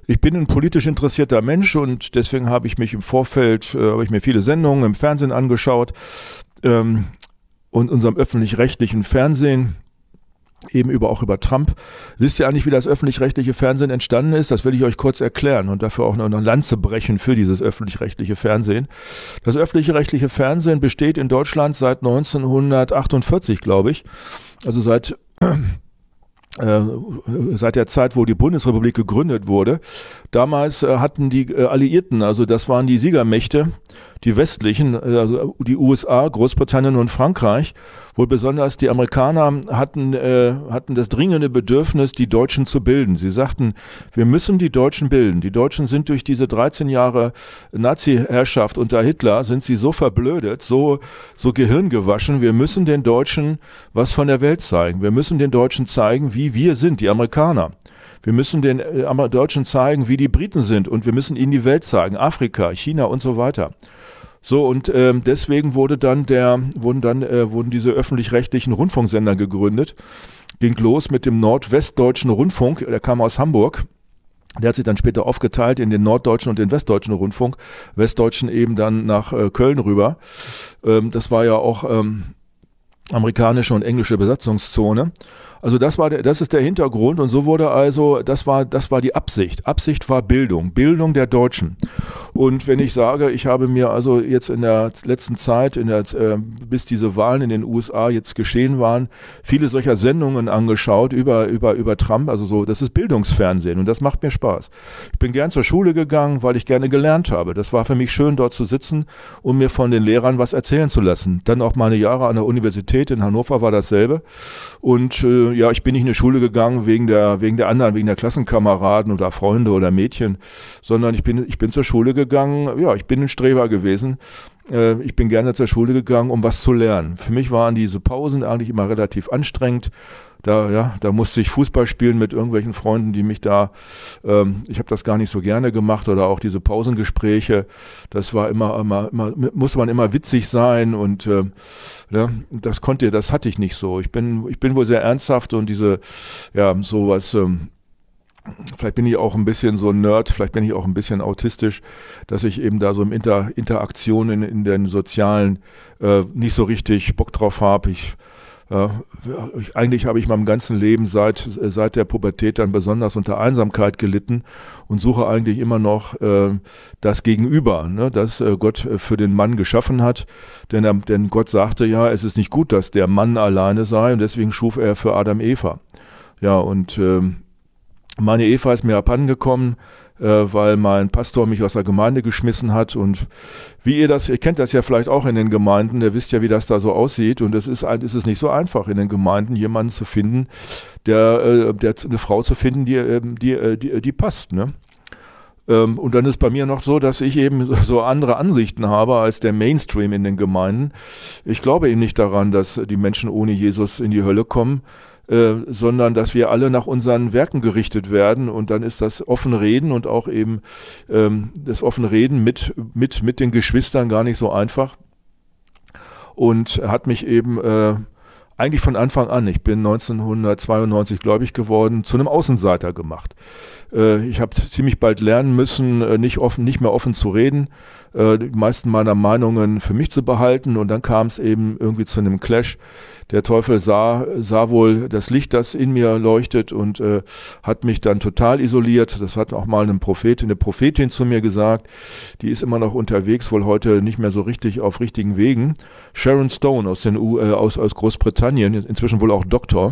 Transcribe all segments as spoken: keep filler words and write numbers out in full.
Ich bin ein politisch interessierter Mensch und deswegen habe ich mich im Vorfeld, äh, habe ich mir viele Sendungen im Fernsehen angeschaut ähm, und unserem öffentlich-rechtlichen Fernsehen, eben über auch über Trump. Wisst ihr eigentlich, wie das öffentlich-rechtliche Fernsehen entstanden ist? Das will ich euch kurz erklären und dafür auch noch eine Lanze brechen für dieses öffentlich-rechtliche Fernsehen. Das öffentlich-rechtliche Fernsehen besteht in Deutschland seit neunzehnhundertachtundvierzig, glaube ich. Also seit äh, seit der Zeit, wo die Bundesrepublik gegründet wurde. Damals äh, hatten die äh, Alliierten, also das waren die Siegermächte, die westlichen, also die U S A, Großbritannien und Frankreich, wohl besonders die Amerikaner hatten, äh, hatten das dringende Bedürfnis, die Deutschen zu bilden. Sie sagten, wir müssen die Deutschen bilden. Die Deutschen sind durch diese dreizehn Jahre Nazi-Herrschaft unter Hitler, sind sie so verblödet, so, so gehirngewaschen. Wir müssen den Deutschen was von der Welt zeigen. Wir müssen den Deutschen zeigen, wie wir sind, die Amerikaner. Wir müssen den äh, Deutschen zeigen, wie die Briten sind und wir müssen ihnen die Welt zeigen, Afrika, China und so weiter. So, und ähm, deswegen wurde dann der, wurden dann äh, wurden diese öffentlich-rechtlichen Rundfunksender gegründet. Ging los mit dem Nordwestdeutschen Rundfunk, der kam aus Hamburg. Der hat sich dann später aufgeteilt in den Norddeutschen und den Westdeutschen Rundfunk. Westdeutschen eben dann nach äh, Köln rüber. Ähm, das war ja auch ähm, amerikanische und englische Besatzungszone. Also das war der, das ist der Hintergrund und so wurde also, das war, das war die Absicht. Absicht war Bildung, Bildung der Deutschen. Und wenn ich sage, ich habe mir also jetzt in der letzten Zeit, in der, äh, bis diese Wahlen in den U S A jetzt geschehen waren, viele solcher Sendungen angeschaut über, über, über Trump, also so, das ist Bildungsfernsehen und das macht mir Spaß. Ich bin gern zur Schule gegangen, weil ich gerne gelernt habe. Das war für mich schön, dort zu sitzen und mir von den Lehrern was erzählen zu lassen. Dann auch meine Jahre an der Universität in Hannover war dasselbe. Und äh, ja, ich bin nicht in die Schule gegangen wegen der, wegen der anderen, wegen der Klassenkameraden oder Freunde oder Mädchen, sondern ich bin, ich bin zur Schule gegangen, ja, ich bin ein Streber gewesen. Äh, ich bin gerne zur Schule gegangen, um was zu lernen. Für mich waren diese Pausen eigentlich immer relativ anstrengend. Da, ja, da musste ich Fußball spielen mit irgendwelchen Freunden, die mich da, ähm, ich habe das gar nicht so gerne gemacht oder auch diese Pausengespräche, das war immer, immer, immer musste man immer witzig sein und äh, ja, das konnte, das hatte ich nicht so. Ich bin, ich bin wohl sehr ernsthaft und diese, ja, sowas, ähm, vielleicht bin ich auch ein bisschen so ein Nerd, vielleicht bin ich auch ein bisschen autistisch, dass ich eben da so im Inter, Interaktionen in, in den sozialen äh, nicht so richtig Bock drauf habe. Ich Ja, ich, eigentlich habe ich in meinem ganzen Leben seit, seit der Pubertät dann besonders unter Einsamkeit gelitten und suche eigentlich immer noch äh, das Gegenüber, ne, das äh, Gott für den Mann geschaffen hat. Denn, er, denn Gott sagte ja, es ist nicht gut, dass der Mann alleine sei und deswegen schuf er für Adam Eva. Ja, und äh, meine Eva ist mir abhandengekommen, äh, weil mein Pastor mich aus der Gemeinde geschmissen hat und wie ihr das, ihr kennt das ja vielleicht auch in den Gemeinden, ihr wisst ja, wie das da so aussieht und es ist, es ist nicht so einfach in den Gemeinden, jemanden zu finden, der, äh, der eine Frau zu finden, die, äh, die, äh, die, die passt, ne? Ähm, und dann ist bei mir noch so, dass ich eben so andere Ansichten habe als der Mainstream in den Gemeinden. Ich glaube eben nicht daran, dass die Menschen ohne Jesus in die Hölle kommen, Äh, sondern dass wir alle nach unseren Werken gerichtet werden und dann ist das offene Reden und auch eben ähm, das offene Reden mit, mit, mit den Geschwistern gar nicht so einfach und hat mich eben äh, eigentlich von Anfang an, ich bin neunzehnhundertzweiundneunzig gläubig geworden, zu einem Außenseiter gemacht. Äh, ich habe ziemlich bald lernen müssen, äh, nicht offen, nicht mehr offen zu reden, äh, die meisten meiner Meinungen für mich zu behalten und dann kam es eben irgendwie zu einem Clash. Der Teufel sah, sah wohl das Licht, das in mir leuchtet und äh, hat mich dann total isoliert. Das hat auch mal eine Prophetin, eine Prophetin zu mir gesagt, die ist immer noch unterwegs, wohl heute nicht mehr so richtig auf richtigen Wegen. Sharon Stone aus, den U, äh, aus, aus Großbritannien, inzwischen wohl auch Doktor.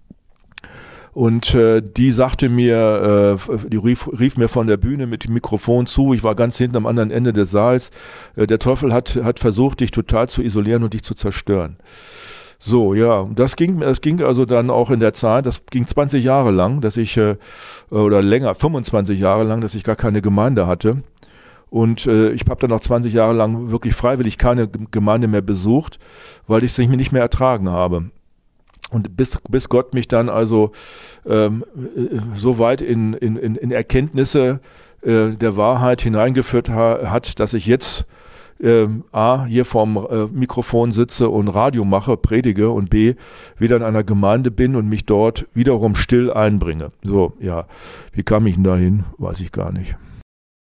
Und äh, die sagte mir, äh, die rief, rief mir von der Bühne mit dem Mikrofon zu, ich war ganz hinten am anderen Ende des Saals, äh, der Teufel hat, hat versucht, dich total zu isolieren und dich zu zerstören. So, ja, das ging, das ging also dann auch in der Zeit, das ging zwanzig Jahre lang, dass ich, äh, oder länger, fünfundzwanzig Jahre lang, dass ich gar keine Gemeinde hatte. Und äh, ich habe dann auch zwanzig Jahre lang wirklich freiwillig keine Gemeinde mehr besucht, weil ich es nicht mehr ertragen habe. Und bis, bis Gott mich dann also ähm, so weit in, in, in Erkenntnisse äh, der Wahrheit hineingeführt ha, hat, dass ich jetzt ähm, A, hier vorm äh, Mikrofon sitze und Radio mache, predige und B, wieder in einer Gemeinde bin und mich dort wiederum still einbringe. So, ja, wie kam ich denn dahin? Weiß ich gar nicht.